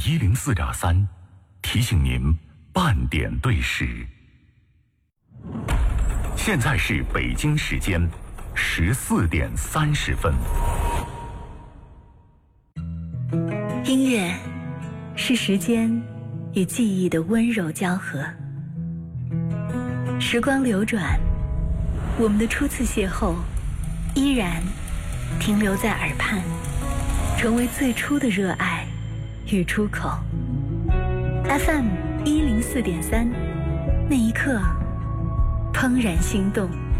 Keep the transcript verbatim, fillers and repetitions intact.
一零四点三，提醒您半点对时。现在是北京时间十四点三十分。 音乐是时间与记忆的温柔交合。时光流转，我们的初次邂逅依然停留在耳畔，成为最初的热爱与出口。 F M 一零四点三，那一刻怦然心动。